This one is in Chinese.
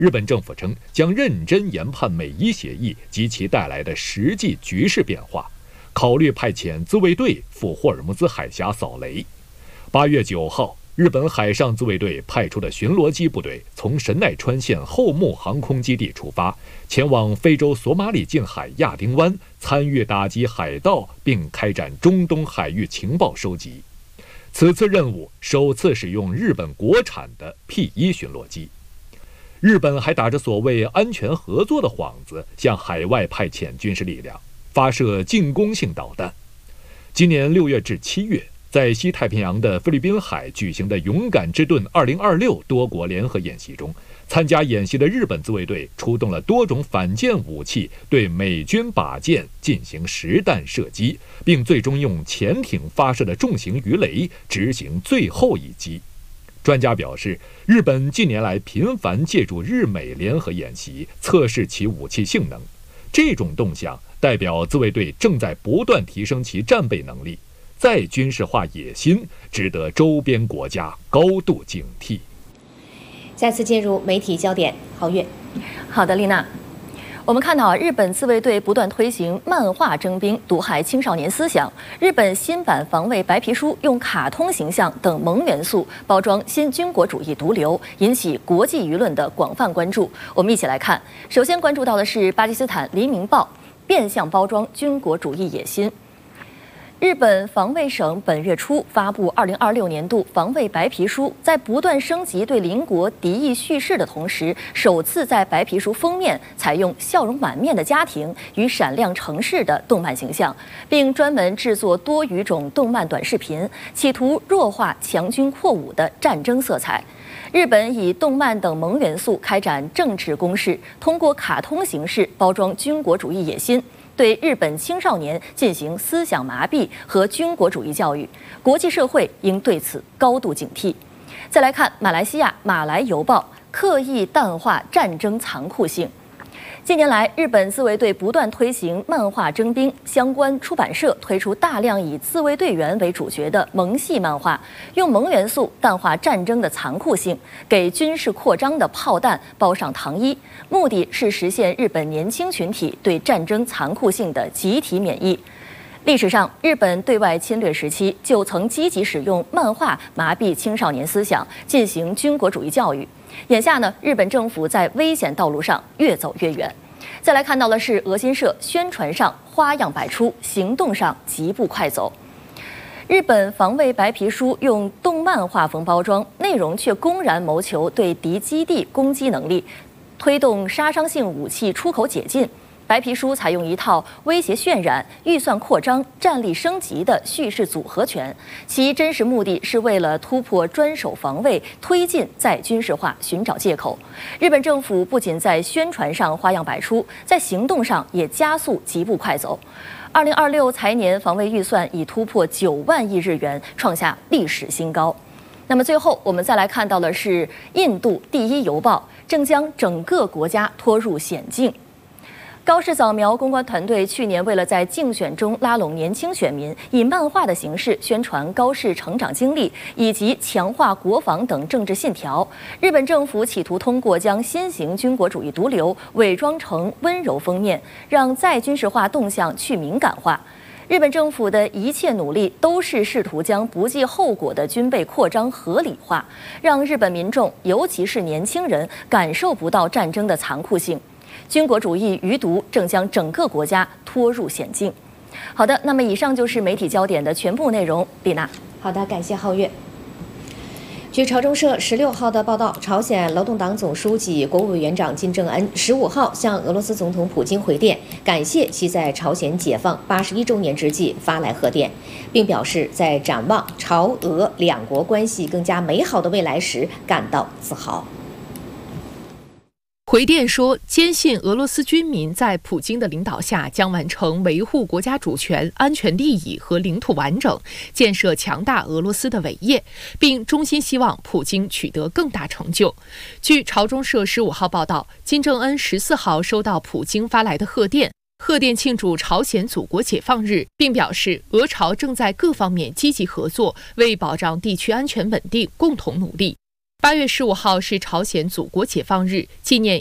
日本政府称将认真研判美伊协议及其带来的实际局势变化，考虑派遣自卫队赴霍尔木兹海峡扫雷。8月9号，日本海上自卫队派出的巡逻机部队从神奈川县后木航空基地出发，前往非洲索马里近海亚丁湾，参与打击海盗，并开展中东海域情报收集。此次任务首次使用日本国产的 P-1巡逻机。日本还打着所谓安全合作的幌子，向海外派遣军事力量，发射进攻性导弹。今年6月至7月，在西太平洋的菲律宾海举行的勇敢之盾2026多国联合演习中，参加演习的日本自卫队出动了多种反舰武器，对美军靶舰进行实弹射击，并最终用潜艇发射的重型鱼雷执行最后一击。专家表示，日本近年来频繁借助日美联合演习测试其武器性能，这种动向代表自卫队正在不断提升其战备能力，再军事化野心值得周边国家高度警惕。 再次进入媒体焦点，皓月。 好的，丽娜。我们看到日本自卫队不断推行漫画征兵，毒害青少年思想。日本新版防卫白皮书用卡通形象等萌元素包装新军国主义毒瘤，引起国际舆论的广泛关注。我们一起来看，首先关注到的是巴基斯坦《黎明报》变相包装军国主义野心。日本防卫省本月初发布2026年度防卫白皮书，在不断升级对邻国敌意叙事的同时，首次在白皮书封面采用笑容满面的家庭与闪亮城市的动漫形象，并专门制作多语种动漫短视频，企图弱化强军扩武的战争色彩。日本以动漫等萌元素开展政治攻势，通过卡通形式包装军国主义野心，对日本青少年进行思想麻痹和军国主义教育，国际社会应对此高度警惕。再来看马来西亚《马来邮报》刻意淡化战争残酷性。近年来，日本自卫队不断推行漫画征兵，相关出版社推出大量以自卫队员为主角的萌系漫画，用萌元素淡化战争的残酷性，给军事扩张的炮弹包上糖衣，目的是实现日本年轻群体对战争残酷性的集体免疫。历史上，日本对外侵略时期就曾积极使用漫画麻痹青少年思想，进行军国主义教育。眼下呢，日本政府在危险道路上越走越远。再来看到的是俄新社宣传上花样百出，行动上疾步快走。日本防卫白皮书用动漫画风包装，内容却公然谋求对敌基地攻击能力，推动杀伤性武器出口解禁。白皮书采用一套威胁渲染、预算扩张、战力升级的叙事组合拳，其真实目的是为了突破专守防卫，推进再军事化，寻找借口。日本政府不仅在宣传上花样百出，在行动上也加速疾步快走。2026财年防卫预算已突破9万亿日元，创下历史新高。那么最后，我们再来看到的是印度第一邮报正将整个国家拖入险境。高市早苗公关团队去年为了在竞选中拉拢年轻选民，以漫画的形式宣传高市成长经历以及强化国防等政治信条。日本政府企图通过将新型军国主义毒瘤伪装成温柔封面，让再军事化动向去敏感化。日本政府的一切努力都是试图将不计后果的军备扩张合理化，让日本民众，尤其是年轻人感受不到战争的残酷性。军国主义余毒正将整个国家拖入险境。好的，那么以上就是媒体焦点的全部内容。丽娜， 好的，感谢皓月。据朝中社16号的报道，朝鲜劳动党总书记、国务委员长金正恩15号向俄罗斯总统普京回电，感谢其在朝鲜解放81周年之际发来贺电，并表示在展望朝俄两国关系更加美好的未来时感到自豪。 回电说，坚信俄罗斯军民在普京的领导下将完成维护国家主权、安全利益和领土完整，建设强大俄罗斯的伟业，并衷心希望普京取得更大成就。据朝中社15号报道，金正恩14号收到普京发来的贺电，贺电庆祝朝鲜祖国解放日，并表示俄朝正在各方面积极合作，为保障地区安全稳定共同努力。 8月15号是朝鲜祖国解放日，纪念